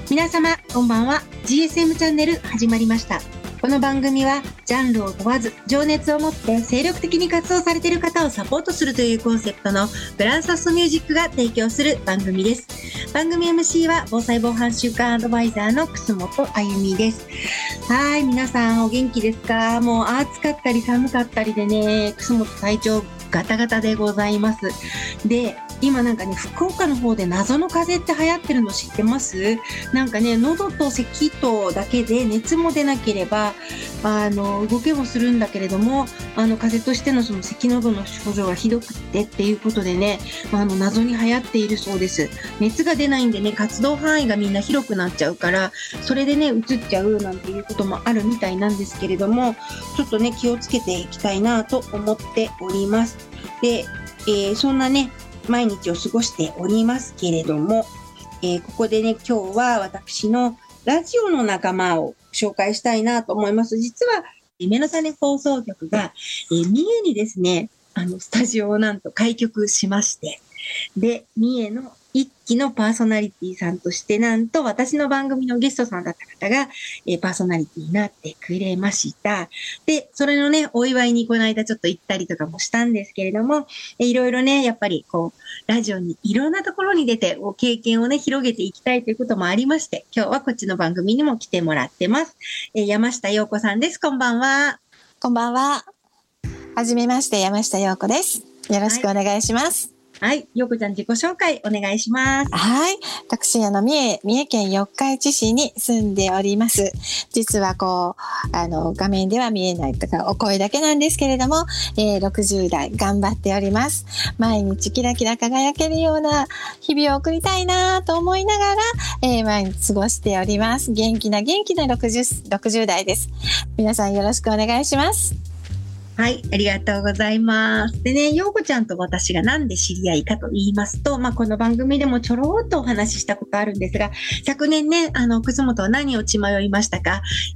皆様こんばんは。 GSM チャンネル始まりました。この番組はジャンルを問わず情熱を持って精力的に活動されている方をサポートするというコンセプトのブランサストミュージックが提供する番組です。番組 MC は防災防犯週間アドバイザーの楠本あゆみです。はい、皆さんお元気ですか？もう暑かったり寒かったりでね、楠本体調ガタガタでございます。で、今なんかね、福岡の方で謎の風邪って流行ってるの知ってます？なんかね、喉と咳とだけで熱も出なければ動けもするんだけれども、風邪としてのその咳喉の症状がひどくっていうことでね、謎に流行っているそうです。熱が出ないんでね、活動範囲がみんな広くなっちゃうから、それでね移っちゃうなんていうこともあるみたいなんですけれども、ちょっとね気をつけていきたいなと思っております。で、そんなね毎日を過ごしておりますけれども、ここでね今日は私のラジオの仲間を紹介したいなと思います。実は夢の種放送局が、三重にですねスタジオをなんと開局しまして、で三重の一期のパーソナリティさんとして、なんと私の番組のゲストさんだった方が、パーソナリティになってくれました。で、それのね、お祝いにこの間ちょっと行ったりとかもしたんですけれども、いろいろね、やっぱりこう、ラジオにいろんなところに出て、経験をね、広げていきたいということもありまして、今日はこっちの番組にも来てもらってます。山下陽子さんです。こんばんは。 こんばんは。はじめまして、山下陽子です。よろしくお願いします。 はい、陽子ちゃん自己紹介お願いします。 はい、私三重県四日市市に住んでおります。実はこう画面では見えないとかお声だけなんですけれども、60代頑張っております。毎日キラキラ輝けるような日々を送りたいなと思いながら、毎日過ごしております。元気な60代です。皆さんよろしくお願いします。 はい、ありがとうございます。でね、陽子ちゃんと私がなんで知り合いかと言いますと、この番組でもちょろっとお話ししたことあるんですが、昨年ね、楠本は何を血迷いましたか？